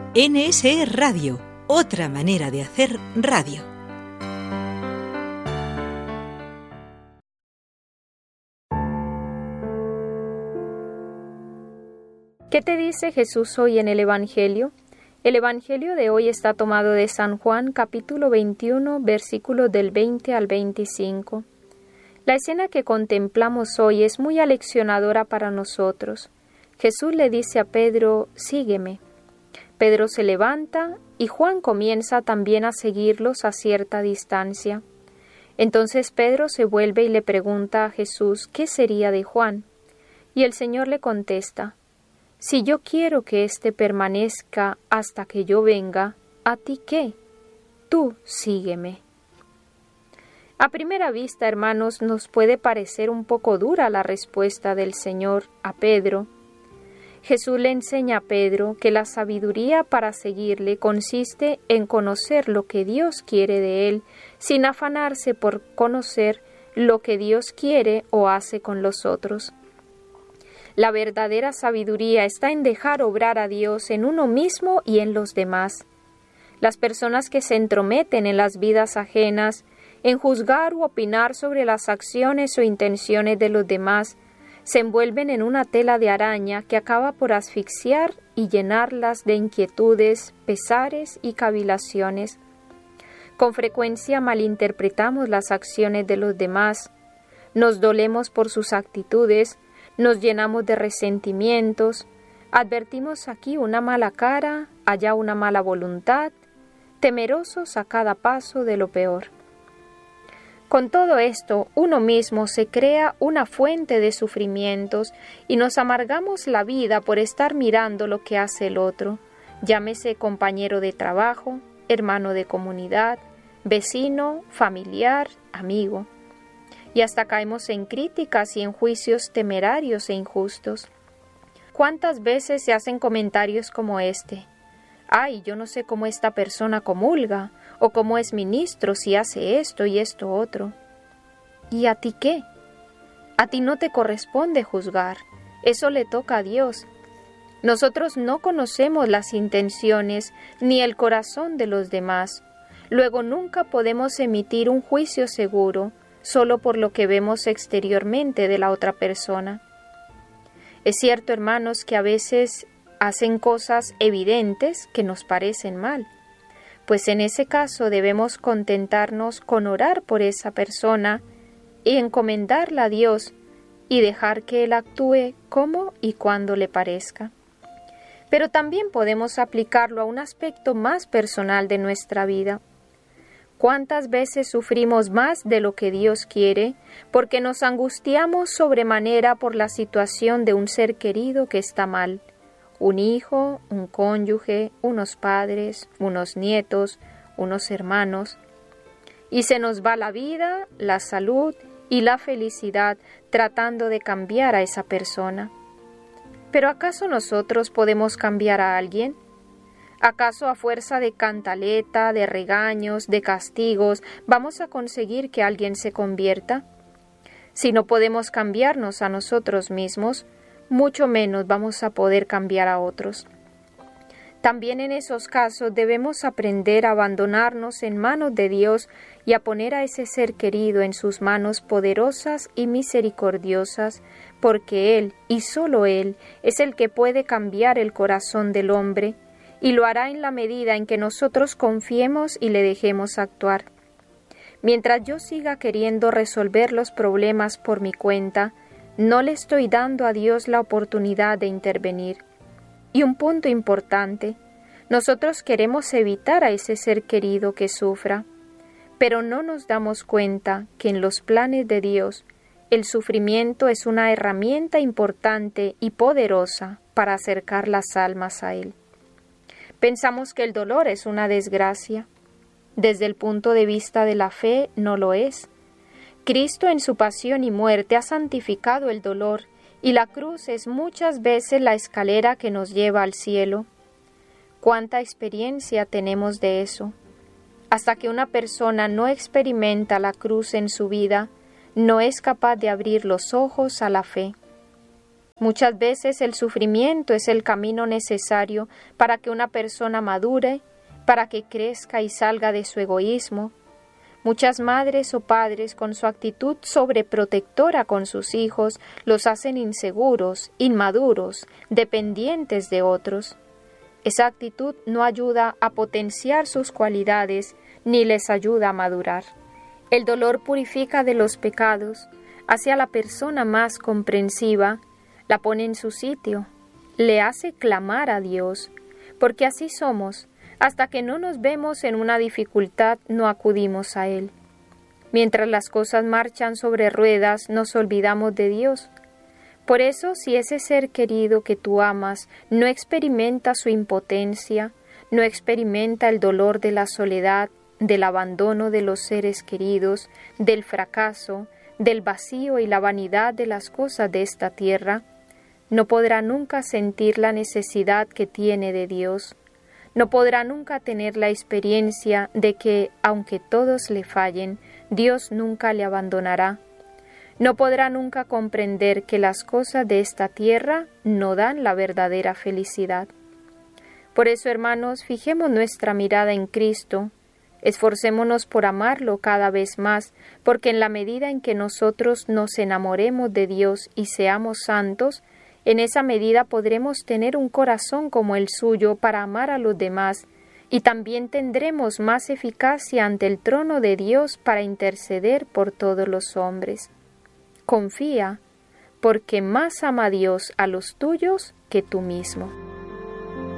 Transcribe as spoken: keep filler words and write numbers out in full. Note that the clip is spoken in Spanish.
N S E Radio, otra manera de hacer radio. ¿Qué te dice Jesús hoy en el Evangelio? El Evangelio de hoy está tomado de San Juan, capítulo veintiuno, versículos del veinte al veinticinco. La escena que contemplamos hoy es muy aleccionadora para nosotros. Jesús le dice a Pedro, sígueme. Pedro se levanta y Juan comienza también a seguirlos a cierta distancia. Entonces Pedro se vuelve y le pregunta a Jesús qué sería de Juan. Y el Señor le contesta, si yo quiero que éste permanezca hasta que yo venga, ¿a ti qué? Tú sígueme. A primera vista, hermanos, nos puede parecer un poco dura la respuesta del Señor a Pedro. Jesús le enseña a Pedro que la sabiduría para seguirle consiste en conocer lo que Dios quiere de él, sin afanarse por conocer lo que Dios quiere o hace con los otros. La verdadera sabiduría está en dejar obrar a Dios en uno mismo y en los demás. Las personas que se entrometen en las vidas ajenas, en juzgar u opinar sobre las acciones o intenciones de los demás, se envuelven en una tela de araña que acaba por asfixiar y llenarlas de inquietudes, pesares y cavilaciones. Con frecuencia malinterpretamos las acciones de los demás, nos dolemos por sus actitudes, nos llenamos de resentimientos, advertimos aquí una mala cara, allá una mala voluntad, temerosos a cada paso de lo peor. Con todo esto, uno mismo se crea una fuente de sufrimientos y nos amargamos la vida por estar mirando lo que hace el otro, llámese compañero de trabajo, hermano de comunidad, vecino, familiar, amigo. Y hasta caemos en críticas y en juicios temerarios e injustos. ¿Cuántas veces se hacen comentarios como este? Ay, yo no sé cómo esta persona comulga, o cómo es ministro si hace esto y esto otro. ¿Y a ti qué? A ti no te corresponde juzgar, eso le toca a Dios. Nosotros no conocemos las intenciones ni el corazón de los demás, luego nunca podemos emitir un juicio seguro solo por lo que vemos exteriormente de la otra persona. Es cierto, hermanos, que a veces hacen cosas evidentes que nos parecen mal, pues en ese caso debemos contentarnos con orar por esa persona y encomendarla a Dios y dejar que Él actúe como y cuando le parezca. Pero también podemos aplicarlo a un aspecto más personal de nuestra vida. ¿Cuántas veces sufrimos más de lo que Dios quiere porque nos angustiamos sobremanera por la situación de un ser querido que está mal? Un hijo, un cónyuge, unos padres, unos nietos, unos hermanos. Y se nos va la vida, la salud y la felicidad tratando de cambiar a esa persona. ¿Pero acaso nosotros podemos cambiar a alguien? ¿Acaso a fuerza de cantaleta, de regaños, de castigos, vamos a conseguir que alguien se convierta? Si no podemos cambiarnos a nosotros mismos, mucho menos vamos a poder cambiar a otros. También en esos casos debemos aprender a abandonarnos en manos de Dios y a poner a ese ser querido en sus manos poderosas y misericordiosas, porque Él, y solo Él, es el que puede cambiar el corazón del hombre, y lo hará en la medida en que nosotros confiemos y le dejemos actuar. Mientras yo siga queriendo resolver los problemas por mi cuenta, no le estoy dando a Dios la oportunidad de intervenir. Y un punto importante, nosotros queremos evitar a ese ser querido que sufra, pero no nos damos cuenta que en los planes de Dios el sufrimiento es una herramienta importante y poderosa para acercar las almas a Él. Pensamos que el dolor es una desgracia. Desde el punto de vista de la fe, no lo es. Cristo en su pasión y muerte ha santificado el dolor, y la cruz es muchas veces la escalera que nos lleva al cielo. ¿Cuánta experiencia tenemos de eso? Hasta que una persona no experimenta la cruz en su vida, no es capaz de abrir los ojos a la fe. Muchas veces el sufrimiento es el camino necesario para que una persona madure, para que crezca y salga de su egoísmo. Muchas madres o padres, con su actitud sobreprotectora con sus hijos, los hacen inseguros, inmaduros, dependientes de otros. Esa actitud no ayuda a potenciar sus cualidades ni les ayuda a madurar. El dolor purifica de los pecados, hace a la persona más comprensiva, la pone en su sitio, le hace clamar a Dios, porque así somos. Hasta que no nos vemos en una dificultad, no acudimos a Él. Mientras las cosas marchan sobre ruedas, nos olvidamos de Dios. Por eso, si ese ser querido que tú amas no experimenta su impotencia, no experimenta el dolor de la soledad, del abandono de los seres queridos, del fracaso, del vacío y la vanidad de las cosas de esta tierra, no podrá nunca sentir la necesidad que tiene de Dios. No podrá nunca tener la experiencia de que, aunque todos le fallen, Dios nunca le abandonará. No podrá nunca comprender que las cosas de esta tierra no dan la verdadera felicidad. Por eso, hermanos, fijemos nuestra mirada en Cristo, esforcémonos por amarlo cada vez más, porque en la medida en que nosotros nos enamoremos de Dios y seamos santos, en esa medida podremos tener un corazón como el suyo para amar a los demás, y también tendremos más eficacia ante el trono de Dios para interceder por todos los hombres. Confía, porque más ama Dios a los tuyos que tú mismo.